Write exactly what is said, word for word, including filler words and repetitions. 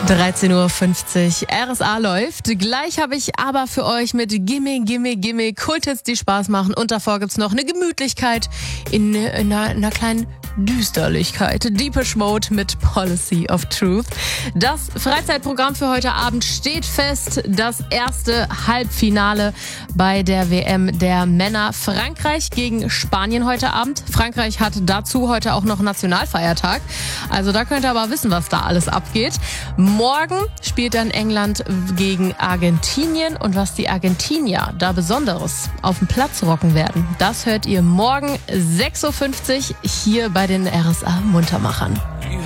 dreizehn Uhr fünfzig, R S A läuft. Gleich habe ich aber für euch mit Gimme, Gimme, Gimme Kulthits, die Spaß machen. Und davor gibt's noch eine Gemütlichkeit in, in, einer, in einer kleinen Düsterlichkeit. Deepish Mode mit Policy of Truth. Das Freizeitprogramm für heute Abend steht fest. Das erste Halbfinale bei der W M der Männer. Frankreich gegen Spanien heute Abend. Frankreich hat dazu heute auch noch Nationalfeiertag. Also da könnt ihr aber wissen, was da alles abgeht. Morgen spielt dann England gegen Argentinien. Und was die Argentinier da Besonderes auf dem Platz rocken werden, das hört ihr morgen sechs Uhr fünfzig hier bei den R S A Muntermachern.